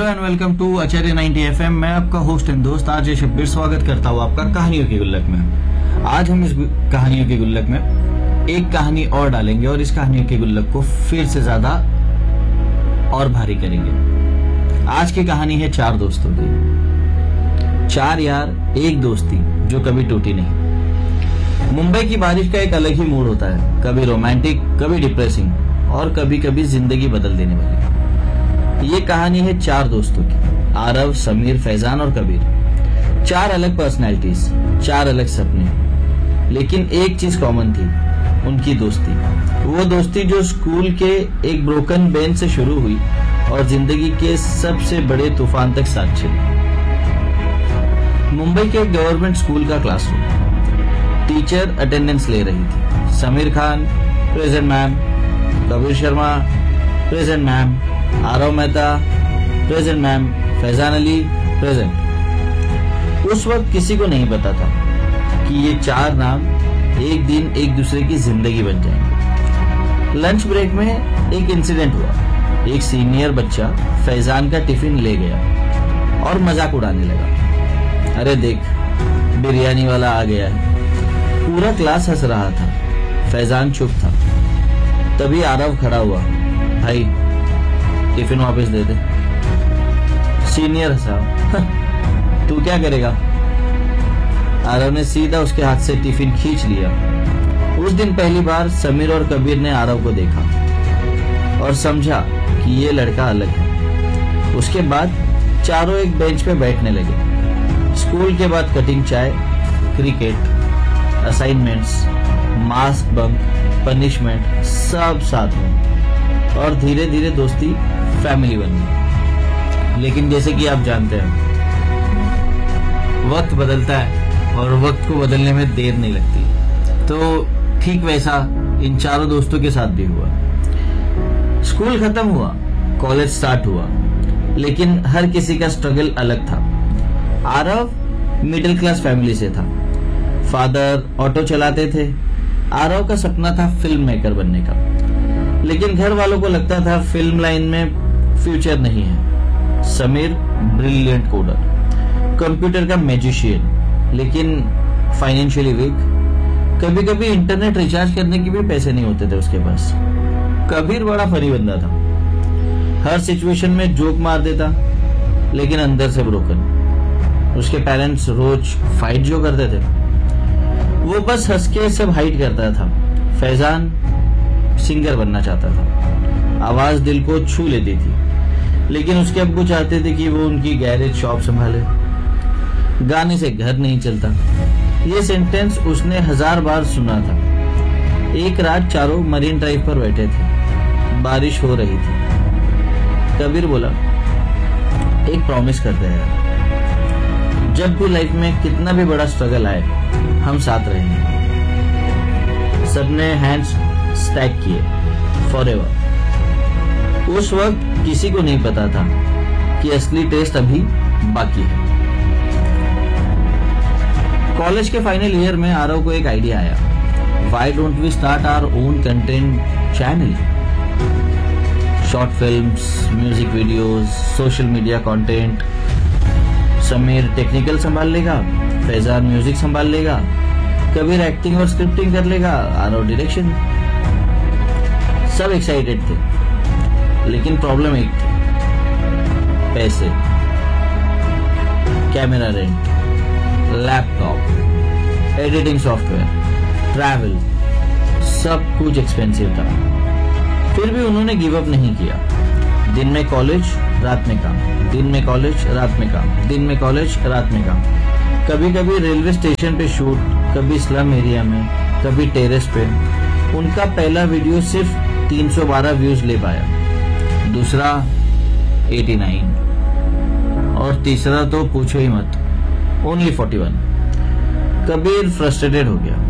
And welcome to Acharya 90 FM। मैं आपका host and दोस्त आरजे शब्बीर स्वागत करता हूँ आपका कहानियों की गुल्लक में। आज हम इस कहानियों की गुल्लक में एक कहानी और डालेंगे और इस कहानियों की गुल्लक को फिर से ज्यादा और भारी करेंगे। आज की कहानी है चार दोस्तों की। चार यार, एक दोस्ती जो कभी टूटी नहीं। मुंबई की बारिश का एक अलग ही मूड होता है, कभी रोमांटिक, कभी डिप्रेसिंग और कभी कभी जिंदगी बदल देने वाली। ये कहानी है चार दोस्तों की, आरव, समीर, फैजान और कबीर। चार अलग पर्सनैलिटीज, चार अलग सपने, लेकिन एक चीज कॉमन थी, उनकी दोस्ती। वो दोस्ती जो स्कूल के एक ब्रोकन बेंच से शुरू हुई और जिंदगी के सबसे बड़े तूफान तक साथ चली। मुंबई के गवर्नमेंट स्कूल का क्लासरूम। टीचर अटेंडेंस ले रही थी। Sameer Khan present ma'am, Kabir Sharma present ma'am, Aarav Mehta present ma'am, Faizan Ali present. उस वक्त किसी को नहीं पता था कि ये चार नाम एक दिन एक दूसरे की जिंदगी बन जाएंगे। लंच ब्रेक में एक इंसिडेंट हुआ। एक सीनियर बच्चा फैजान का टिफिन ले गया और मजाक उड़ाने लगा। अरे देख, बिरयानी वाला आ गया है। पूरा क्लास हंस रहा था। फैजान चुप था। तभी आरव खड़ा हुआ। भाई, टिफिन वापस दे दे। सीनियर हंसा। तू क्या करेगा? आरव ने सीधा उसके हाथ से टिफिन खींच लिया। उस दिन पहली बार समीर और कबीर ने आरव को देखा और समझा कि ये लड़का अलग है। उसके बाद चारों एक बेंच पे बैठने लगे। स्कूल के बाद कटिंग चाय, cricket, assignments, mask bunk, punishment, सब साथ में। और धीरे धीरे दोस्ती फैमिली बन गई। लेकिन जैसे कि आप जानते हैं, वक्त बदलता है और वक्त को बदलने में देर नहीं लगती। तो ठीक वैसा इन चारों दोस्तों के साथ भी हुआ। स्कूल खत्म हुआ, कॉलेज स्टार्ट हुआ, लेकिन हर किसी का स्ट्रगल अलग था। आरव मिडिल क्लास फैमिली से था। फादर ऑटो चलाते थे। आरव का सपना था फिल्म मेकर बनने का, लेकिन घर वालों को लगता था फिल्म लाइन में फ्यूचर नहीं है। समीर ब्रिलियंट कोडर, कंप्यूटर का मैजिशियन, लेकिन फाइनेंशियली वीक। कभी कभी इंटरनेट रिचार्ज करने के भी पैसे नहीं होते थे उसके पास। कबीर बड़ा फनी बंदा था। हर सिचुएशन में जोक मार देता, लेकिन अंदर से ब्रोकन। उसके पेरेंट्स रोज फाइट जो करते थे, वो बस हंस के सब हाइड करता था। फैजान सिंगर बनना चाहता था। आवाज दिल को छू लेती थी, लेकिन उसके अब्बू चाहते थे कि वो उनकी गैरेज शॉप संभाले। गाने से घर नहीं चलता, ये सेंटेंस उसने 1000 बार सुना था। एक रात चारों मरीन ड्राइव पर बैठे थे। बारिश हो रही थी। कबीर बोला, एक प्रॉमिस करते हैं यार, जब भी लाइफ में कितना भी बड़ा स्ट्रगल आए, हम साथ रहेंगे। सबने हैंड्स स्टैक किए। फॉरएवर। उस वक्त किसी को नहीं पता था कि असली टेस्ट अभी बाकी है। कॉलेज के फाइनल ईयर में आरव को एक आइडिया आया। Why don't we start our own content channel? Short films, music videos, social media content. Sameer technical संभाल लेगा, फैजान म्यूजिक संभाल लेगा, कबीर एक्टिंग और स्क्रिप्टिंग कर लेगा, आरव डायरेक्शन। सब एक्साइटेड थे, लेकिन प्रॉब्लम एक थी, पैसे। Camera rent, laptop, editing software, travel, सब कुछ एक्सपेंसिव था। फिर भी उन्होंने गिव अप नहीं किया। दिन में कॉलेज, रात में काम, दिन में कॉलेज, रात में काम, दिन में कॉलेज, रात में काम। कभी कभी रेलवे स्टेशन पे शूट, कभी स्लम एरिया में, कभी टेरेस पे। उनका पहला वीडियो सिर्फ 312 व्यूज ले पाया, दूसरा 89 और तीसरा तो पूछो ही मत, ओनली 41। कबीर फ्रस्ट्रेटेड हो गया।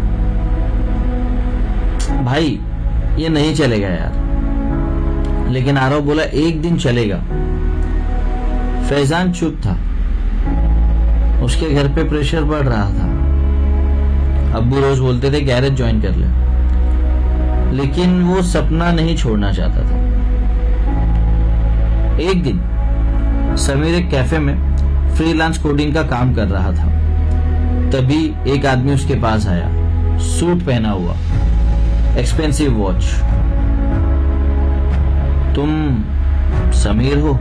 भाई, ये नहीं चलेगा यार। लेकिन आरव बोला, एक दिन चलेगा। फैजान चुप था। उसके घर पे प्रेशर बढ़ रहा था। अब्बू रोज बोलते थे गैरेज ज्वाइन कर ले, लेकिन वो सपना नहीं छोड़ना चाहता था। एक दिन समीर एक कैफे में फ्रीलांस कोडिंग का काम कर रहा था। तभी एक आदमी उसके पास आया, सूट पहना हुआ, एक्सपेंसिव वॉच। तुम समीर हो?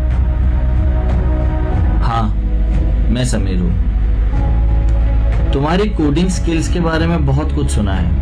हाँ, मैं समीर हूं। तुम्हारी कोडिंग स्किल्स के बारे में बहुत कुछ सुना है।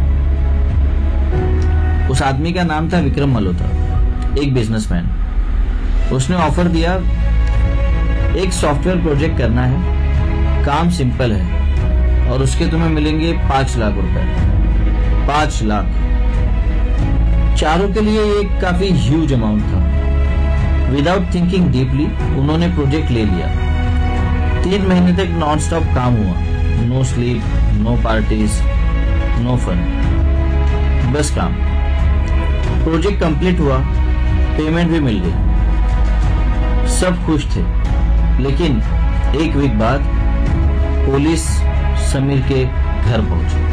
उस आदमी का नाम था विक्रम मल्होत्रा, एक बिजनेसमैन। उसने ऑफर दिया, एक सॉफ्टवेयर प्रोजेक्ट करना है, काम सिंपल है और उसके तुम्हें मिलेंगे 5 लाख रुपए। 5 लाख चारों के लिए एक काफी ह्यूज अमाउंट था। विदाउट थिंकिंग डीपली उन्होंने प्रोजेक्ट ले लिया। 3 महीने तक नॉन स्टॉप काम हुआ। No sleep, no parties, no fun, बस काम। प्रोजेक्ट कंप्लीट हुआ, पेमेंट भी मिल गई, सब खुश थे। लेकिन एक वीक बाद पुलिस समीर के घर पहुंची।